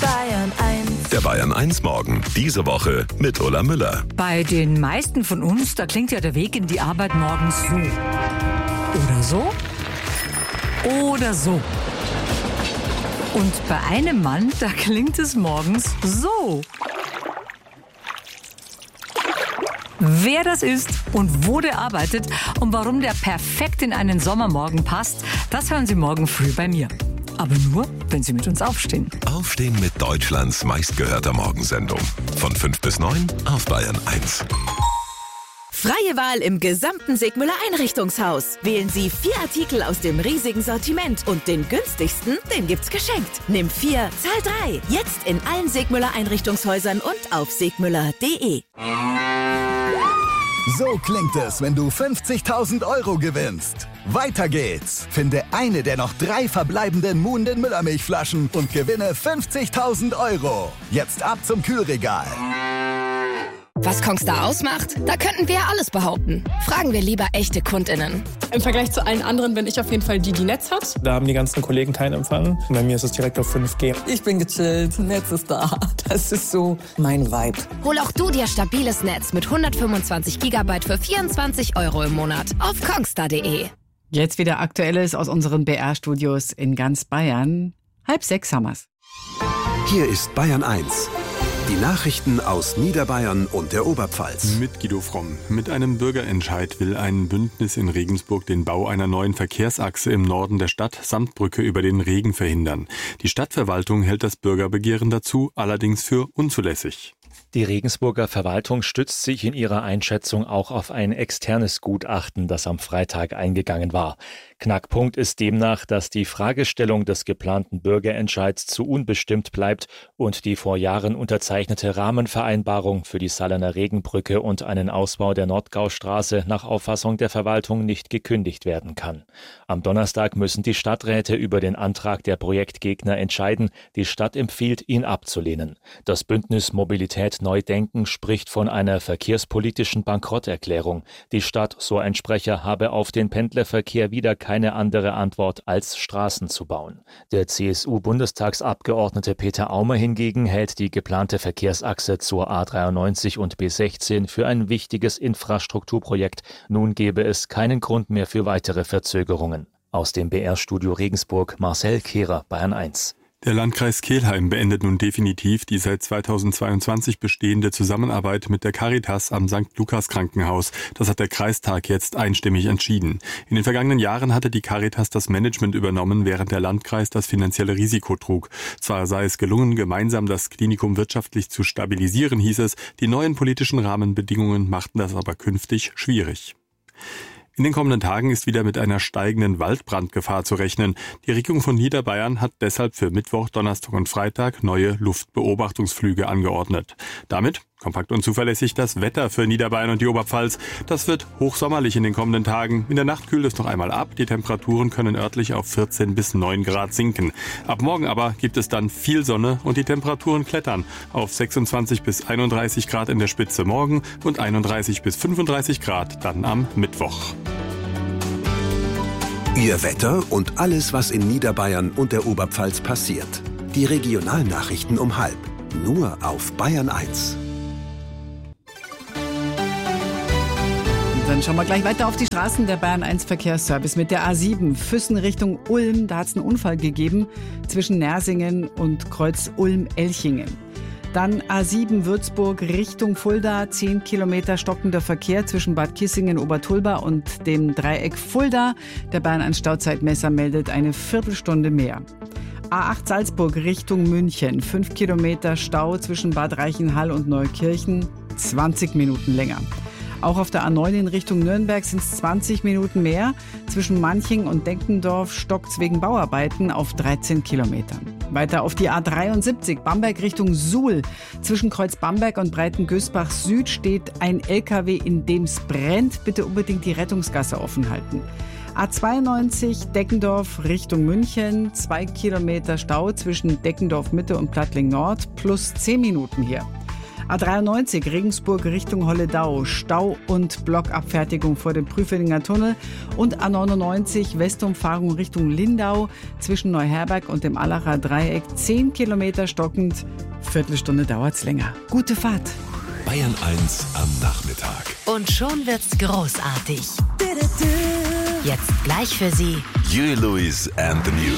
Bayern 1. Der Bayern 1 Morgen, diese Woche mit Ulla Müller. Bei den meisten von uns, da klingt ja der Weg in die Arbeit morgens so. Oder so. Oder so. Und bei einem Mann, da klingt es morgens so. Wer das ist und wo der arbeitet und warum der perfekt in einen Sommermorgen passt, das hören Sie morgen früh bei mir. Aber nur, wenn Sie mit uns aufstehen. Aufstehen mit Deutschlands meistgehörter Morgensendung. Von 5 bis 9 auf Bayern 1. Freie Wahl im gesamten Segmüller Einrichtungshaus. Wählen Sie 4 Artikel aus dem riesigen Sortiment und den günstigsten, den gibt's geschenkt. Nimm 4, zahl 3. Jetzt in allen Segmüller Einrichtungshäusern und auf segmüller.de. So klingt es, wenn du 50.000 € gewinnst. Weiter geht's. Finde eine der noch 3 verbleibenden Muhnden Müllermilchflaschen und gewinne 50.000 €. Jetzt ab zum Kühlregal. Was Kongstar ausmacht? Da könnten wir ja alles behaupten. Fragen wir lieber echte KundInnen. Im Vergleich zu allen anderen bin ich auf jeden Fall die Netz hat. Da haben die ganzen Kollegen keinen Empfang. Bei mir ist es direkt auf 5G. Ich bin gechillt, Netz ist da. Das ist so mein Vibe. Hol auch du dir stabiles Netz mit 125 GB für 24 € im Monat auf kongstar.de. Jetzt wieder Aktuelles aus unseren BR-Studios in ganz Bayern. 5:30 haben wir's. Hier ist Bayern 1. Die Nachrichten aus Niederbayern und der Oberpfalz. Mit Guido Fromm. Mit einem Bürgerentscheid will ein Bündnis in Regensburg den Bau einer neuen Verkehrsachse im Norden der Stadt samt Brücke über den Regen verhindern. Die Stadtverwaltung hält das Bürgerbegehren dazu allerdings für unzulässig. Die Regensburger Verwaltung stützt sich in ihrer Einschätzung auch auf ein externes Gutachten, das am Freitag eingegangen war. Knackpunkt ist demnach, dass die Fragestellung des geplanten Bürgerentscheids zu unbestimmt bleibt und die vor Jahren unterzeichnete Rahmenvereinbarung für die Sallerner Regenbrücke und einen Ausbau der Nordgaustraße nach Auffassung der Verwaltung nicht gekündigt werden kann. Am Donnerstag müssen die Stadträte über den Antrag der Projektgegner entscheiden. Die Stadt empfiehlt, ihn abzulehnen. Das Bündnis Mobilität Neu-Denken spricht von einer verkehrspolitischen Bankrotterklärung. Die Stadt, so ein Sprecher, habe auf den Pendlerverkehr wieder keine andere Antwort als Straßen zu bauen. Der CSU-Bundestagsabgeordnete Peter Aumer hingegen hält die geplante Verkehrsachse zur A93 und B16 für ein wichtiges Infrastrukturprojekt. Nun gebe es keinen Grund mehr für weitere Verzögerungen. Aus dem BR-Studio Regensburg, Marcel Kehrer, Bayern 1. Der Landkreis Kelheim beendet nun definitiv die seit 2022 bestehende Zusammenarbeit mit der Caritas am St. Lukas Krankenhaus. Das hat der Kreistag jetzt einstimmig entschieden. In den vergangenen Jahren hatte die Caritas das Management übernommen, während der Landkreis das finanzielle Risiko trug. Zwar sei es gelungen, gemeinsam das Klinikum wirtschaftlich zu stabilisieren, hieß es, die neuen politischen Rahmenbedingungen machten das aber künftig schwierig. In den kommenden Tagen ist wieder mit einer steigenden Waldbrandgefahr zu rechnen. Die Regierung von Niederbayern hat deshalb für Mittwoch, Donnerstag und Freitag neue Luftbeobachtungsflüge angeordnet. Damit kompakt und zuverlässig das Wetter für Niederbayern und die Oberpfalz. Das wird hochsommerlich in den kommenden Tagen. In der Nacht kühlt es noch einmal ab. Die Temperaturen können örtlich auf 14 bis 9 Grad sinken. Ab morgen aber gibt es dann viel Sonne und die Temperaturen klettern auf 26 bis 31 Grad in der Spitze morgen und 31 bis 35 Grad dann am Mittwoch. Ihr Wetter und alles, was in Niederbayern und der Oberpfalz passiert. Die Regionalnachrichten um 12:30. Nur auf Bayern 1. Dann schauen wir gleich weiter auf die Straßen. Der Bayern 1 Verkehrsservice mit der A7 Füssen Richtung Ulm. Da hat es einen Unfall gegeben zwischen Nersingen und Kreuz Ulm-Elchingen. Dann A7 Würzburg Richtung Fulda, 10 Kilometer stockender Verkehr zwischen Bad Kissingen, Obertulba und dem Dreieck Fulda. Der Bayern 1 Stauzeitmesser meldet eine Viertelstunde mehr. A8 Salzburg Richtung München, 5 Kilometer Stau zwischen Bad Reichenhall und Neukirchen, 20 Minuten länger. Auch auf der A9 in Richtung Nürnberg sind es 20 Minuten mehr. Zwischen Manching und Denkendorf stockt es wegen Bauarbeiten auf 13 Kilometern. Weiter auf die A73 Bamberg Richtung Suhl. Zwischen Kreuz Bamberg und Breitengösbach Süd steht ein LKW, in dem es brennt. Bitte unbedingt die Rettungsgasse offen halten. A92 Deckendorf Richtung München, 2 Kilometer Stau zwischen Deckendorf Mitte und Plattling Nord, plus 10 Minuten hier. A93 Regensburg Richtung Holledau, Stau und Blockabfertigung vor dem Prüfeninger Tunnel. Und A99 Westumfahrung Richtung Lindau zwischen Neuherberg und dem Allacher Dreieck 10 Kilometer stockend. Viertelstunde dauert's länger. Gute Fahrt. Bayern 1 am Nachmittag. Und schon wird's großartig. Jetzt gleich für Sie Huey Lewis and the News.